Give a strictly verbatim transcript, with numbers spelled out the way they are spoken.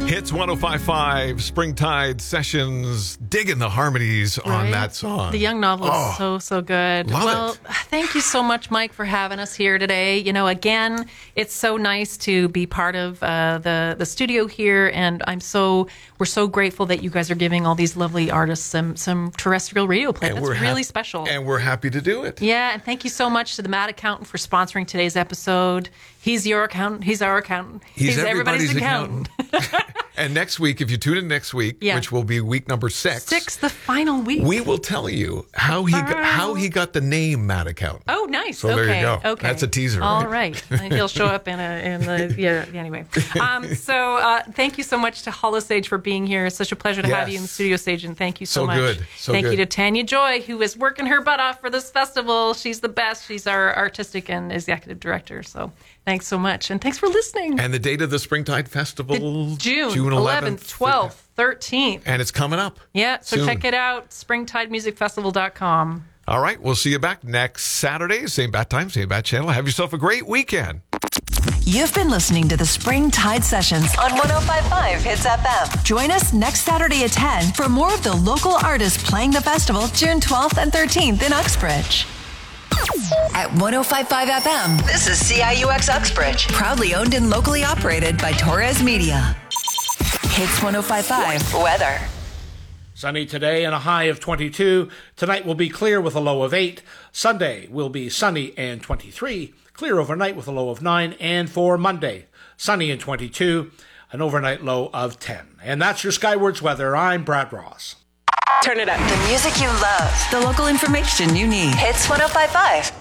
Hits one oh five point five, Springtide Sessions, digging the harmonies on Right? that song. The Young Novel is Oh, so, so good. love well, it. thank you so much, Mike, for having us here today. You know, again, it's so nice to be part of uh, the, the studio here, and I'm so, we're so grateful that you guys are giving all these lovely artists some, some terrestrial radio play. And That's we're really hap- special. And we're happy to do it. Yeah, and thank you so much to the Mad Accountant for sponsoring today's episode. He's your accountant. He's our accountant. He's, everybody's, accountant. And next week, if you tune in next week, Yeah. which will be week number six, Six, the final week. we will tell you how he got, how he got the name Mad Accountant. Oh, nice. So okay. there you go. Okay. That's a teaser, All right? right. And he'll show up in a in the yeah. Anyway, um, so uh, thank you so much to Hollow Sage for being here. It's such a pleasure to have you in the Yes. studio, Sage, and thank you so, So much. good. So thank good. you to Tanya Joy, who is working her butt off for this festival. She's the best. She's our artistic and executive director. So thanks so much, and thanks for listening. And the date of the Springtide Festival, June, June eleventh, twelfth, thirteenth. And it's coming up. Yeah, so soon. check it out, springtide music festival dot com. All right, we'll see you back next Saturday. Same bat time, same bat channel. Have yourself a great weekend. You've been listening to the Springtide Sessions on one oh five point five Hits F M. Join us next Saturday at ten for more of the local artists playing the festival June twelfth and thirteenth in Uxbridge. At one oh five point five F M, this is C I U X Uxbridge, proudly owned and locally operated by Torres Media. Hits one oh five point five weather. Sunny today and a high of twenty-two. Tonight will be clear with a low of eight. Sunday will be sunny and twenty-three. Clear overnight with a low of nine. And for Monday, sunny and twenty-two, an overnight low of ten. And that's your Skywards weather. I'm Brad Ross. Turn it up. The music you love. The local information you need. Hits one oh five point five.